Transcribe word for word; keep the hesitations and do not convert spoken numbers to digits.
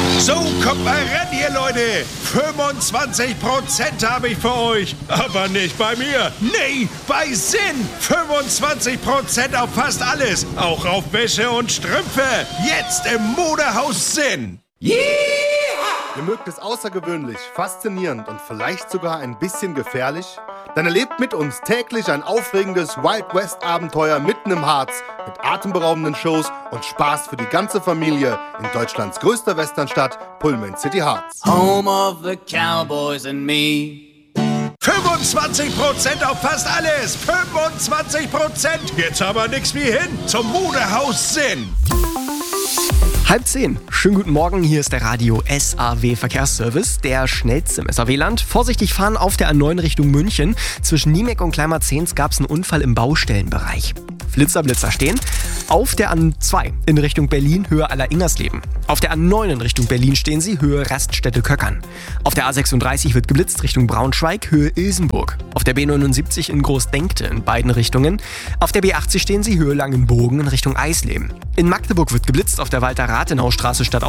So, kommt mal ran hier, Leute. fünfundzwanzig Prozent habe ich für euch. Aber nicht bei mir. Nee, bei Sinn. fünfundzwanzig Prozent auf fast alles. Auch auf Wäsche und Strümpfe. Jetzt im Modehaus Sinn. Yeah! Ihr mögt es außergewöhnlich, faszinierend und vielleicht sogar ein bisschen gefährlich? Dann erlebt mit uns täglich ein aufregendes Wild West Abenteuer mitten im Harz mit atemberaubenden Shows und Spaß für die ganze Familie in Deutschlands größter Westernstadt, Pullman City Harz. Home of the Cowboys and me. fünfundzwanzig Prozent auf fast alles. fünfundzwanzig Prozent. Jetzt aber nix wie hin zum Modehaus Sinn. Halb zehn. Schönen guten Morgen, hier ist der Radio S A W Verkehrsservice, der schnellste im S A W-Land. Vorsichtig fahren auf der A neun Richtung München. Zwischen Niemek und Kleinmarzehns gab es einen Unfall im Baustellenbereich. Flitzer, Blitzer stehen. Auf der A zwei in Richtung Berlin, Höhe Aller-Ingersleben. Auf der A neun in Richtung Berlin stehen sie, Höhe Raststätte-Köckern. Auf der A sechsunddreißig wird geblitzt Richtung Braunschweig, Höhe Ilsenburg. Auf der B neunundsiebzig in Großdenkte in beiden Richtungen. Auf der B achtzig stehen sie, Höhe Langenbogen in Richtung Eisleben. In Magdeburg wird geblitzt auf der Walter-Rathenau-Straße statt